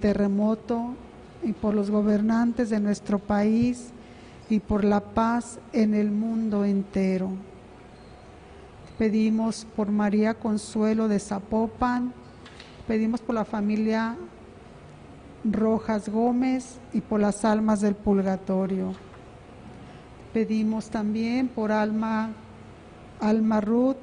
terremoto y por los gobernantes de nuestro país y por la paz en el mundo entero. Pedimos por María Consuelo de Zapopan, pedimos por la familia Rojas Gómez y por las almas del purgatorio. Pedimos también por Alma Ruth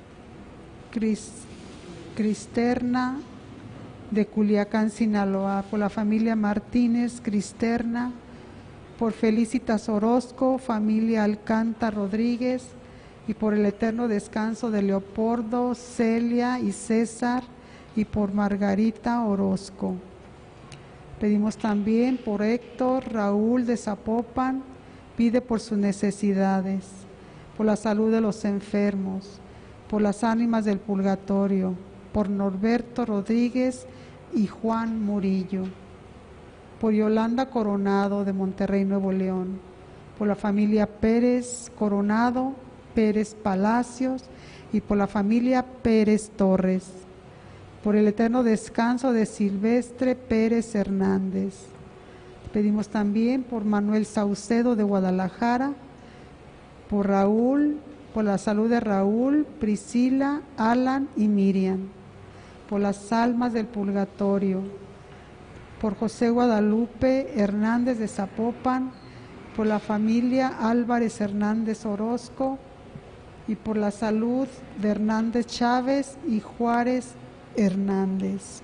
Cristerna de Culiacán, Sinaloa, por la familia Martínez Cristerna, por Felicitas Orozco, familia Alcántara Rodríguez, y por el eterno descanso de Leopoldo, Celia y César, y por Margarita Orozco. Pedimos también por Héctor Raúl de Zapopan, pide por sus necesidades, por la salud de los enfermos, por las ánimas del purgatorio, por Norberto Rodríguez y Juan Murillo, por Yolanda Coronado de Monterrey, Nuevo León, por la familia Pérez Coronado, Pérez Palacios y por la familia Pérez Torres, por el eterno descanso de Silvestre Pérez Hernández. Pedimos también por Manuel Saucedo de Guadalajara, por Raúl, por la salud de Raúl, Priscila, Alan y Miriam, por las almas del purgatorio, por José Guadalupe Hernández de Zapopan, por la familia Álvarez Hernández Orozco y por la salud de Hernández Chávez y Juárez Hernández.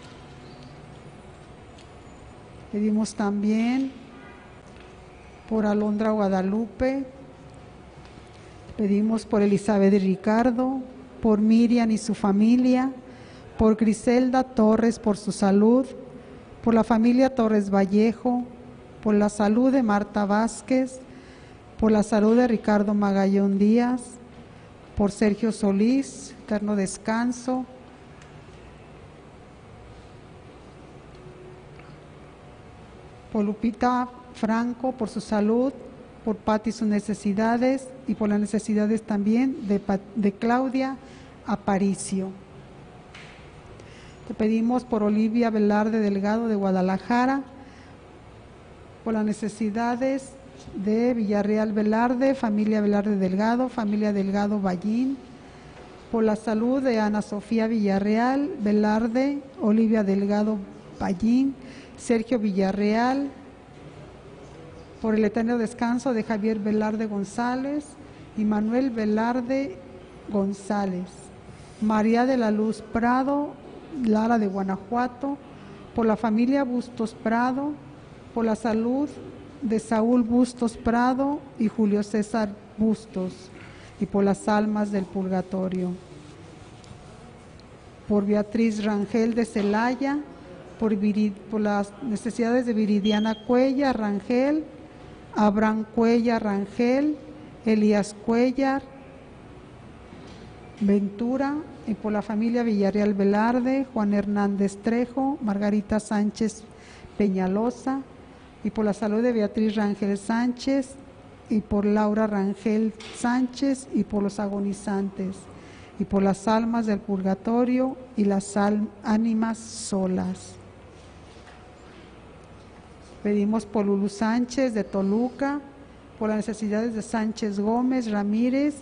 Pedimos también por Alondra Guadalupe, pedimos por Elizabeth y Ricardo, por Miriam y su familia, por Griselda Torres por su salud, por la familia Torres Vallejo, por la salud de Marta Vázquez, por la salud de Ricardo Magallón Díaz, por Sergio Solís, eterno descanso, por Lupita Franco por su salud, por Pati sus necesidades y por las necesidades también de Claudia Aparicio. Te pedimos por Olivia Velarde Delgado de Guadalajara, por las necesidades de Villarreal Velarde, familia Velarde Delgado, familia Delgado Ballín, por la salud de Ana Sofía Villarreal Velarde, Olivia Delgado Ballín, Sergio Villarreal, por el eterno descanso de Javier Velarde González y Manuel Velarde González, María de la Luz Prado, Lara de Guanajuato, por la familia Bustos Prado, por la salud de Saúl Bustos Prado y Julio César Bustos, y por las almas del purgatorio, por Beatriz Rangel de Celaya, por las necesidades de Viridiana Cuellar Rangel, Abraham Cuellar Rangel, Elías Cuellar Ventura, y por la familia Villarreal Velarde, Juan Hernández Trejo, Margarita Sánchez Peñalosa, y por la salud de Beatriz Rangel Sánchez, y por Laura Rangel Sánchez, y por los agonizantes, y por las almas del purgatorio y las ánimas solas. Pedimos por Lulu Sánchez de Toluca, por las necesidades de Sánchez Gómez, Ramírez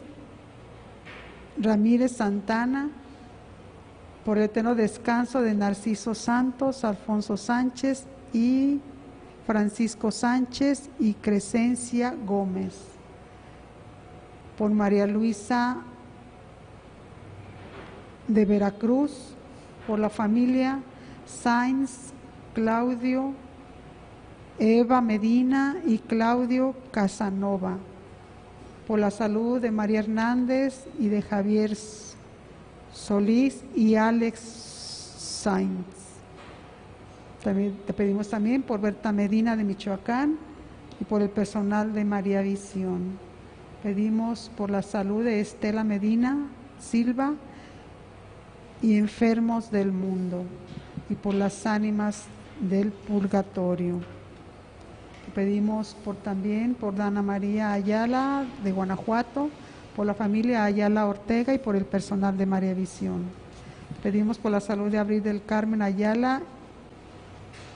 Santana, por el eterno descanso de Narciso Santos, Alfonso Sánchez y Francisco Sánchez y Crescencia Gómez, por María Luisa de Veracruz, por la familia Sainz, Claudio, Eva Medina y Claudio Casanova, por la salud de María Hernández y de Javier Solís y Alex Sainz. También te pedimos también por Berta Medina de Michoacán y por el personal de María Visión. Pedimos por la salud de Estela Medina Silva y enfermos del mundo, y por las ánimas del purgatorio. Pedimos también por Dana María Ayala de Guanajuato, por la familia Ayala Ortega y por el personal de María Visión. Pedimos por la salud de Abril del Carmen Ayala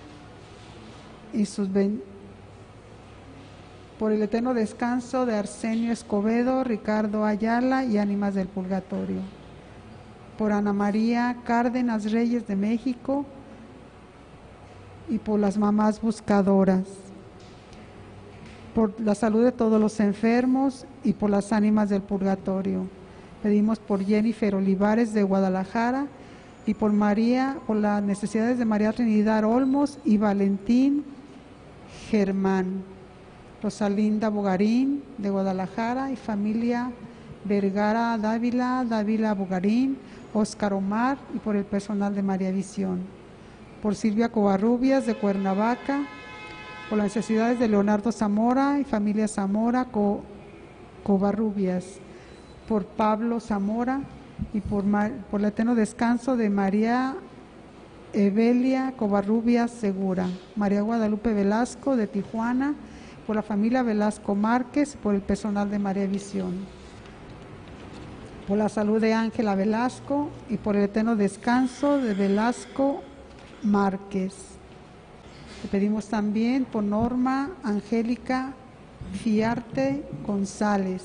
y por el eterno descanso de Arsenio Escobedo, Ricardo Ayala y ánimas del purgatorio. Por Ana María Cárdenas Reyes de México y por las mamás buscadoras. Por la salud de todos los enfermos y por las ánimas del purgatorio. Pedimos por Jennifer Olivares de Guadalajara y por las necesidades de María Trinidad Olmos y Valentín Germán. Rosalinda Bogarín de Guadalajara y familia Vergara Dávila Bogarín, Óscar Omar y por el personal de María Visión. Por Silvia Covarrubias de Cuernavaca, por las necesidades de Leonardo Zamora y familia Zamora Covarrubias. Por Pablo Zamora y por el eterno descanso de María Evelia Covarrubias Segura. María Guadalupe Velasco de Tijuana, por la familia Velasco Márquez, por el personal de María Visión. Por la salud de Ángela Velasco y por el eterno descanso de Velasco Márquez. Le pedimos también por Norma Angélica Fiarte González.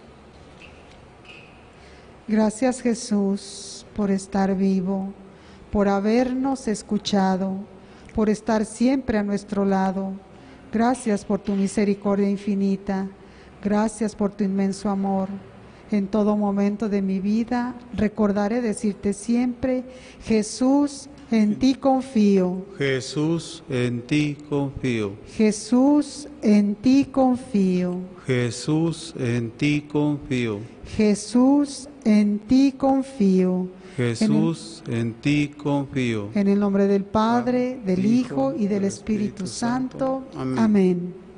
Gracias, Jesús, por estar vivo, por habernos escuchado, por estar siempre a nuestro lado. Gracias por tu misericordia infinita. Gracias por tu inmenso amor. En todo momento de mi vida recordaré decirte siempre: Jesús, en ti confío. Jesús, en ti confío. Jesús, en ti confío. Jesús, en ti confío. Jesús, en ti confío. Jesús, en ti confío. En el nombre del Padre, del Hijo y del Espíritu Santo. Amén.